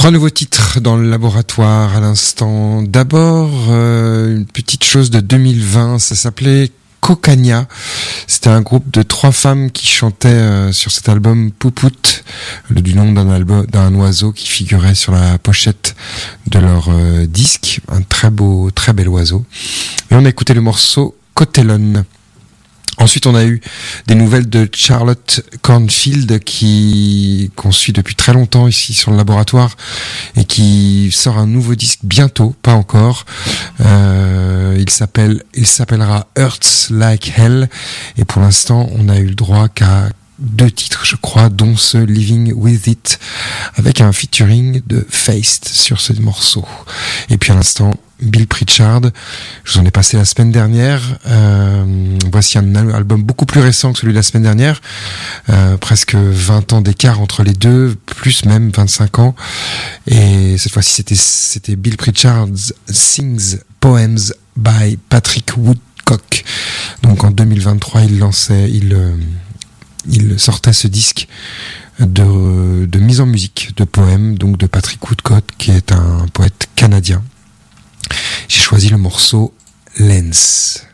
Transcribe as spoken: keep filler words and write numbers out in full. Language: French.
Trois nouveaux titres dans le laboratoire à l'instant. D'abord, euh, une petite chose de deux mille vingt, ça s'appelait Cocania. C'était un groupe de trois femmes qui chantaient euh, sur cet album Poupout, le du nom d'un album d'un oiseau qui figurait sur la pochette de leur euh, disque, un très beau, très bel oiseau. Et on a écouté le morceau Cotellone. Ensuite, on a eu des nouvelles de Charlotte Cornfield qui qu'on suit depuis très longtemps ici sur le laboratoire et qui sort un nouveau disque bientôt, pas encore. Euh, il s'appelle, il s'appellera Hurts Like Hell et pour l'instant, on a eu le droit qu'à deux titres, je crois, dont ce Living With It avec un featuring de Feist sur ce morceau. Et puis à l'instant, Bill Pritchard, je vous en ai passé la semaine dernière. Euh, voici un album beaucoup plus récent que celui de la semaine dernière, euh, presque vingt ans d'écart entre les deux, plus même vingt-cinq ans. Et cette fois-ci, c'était c'était Bill Pritchard's Sings Poems by Patrick Woodcock. Donc en deux mille vingt-trois, il lançait, il euh, il sortait ce disque de de mise en musique de poèmes, donc de Patrick Woodcock, qui est un poète canadien. J'ai choisi le morceau Lens.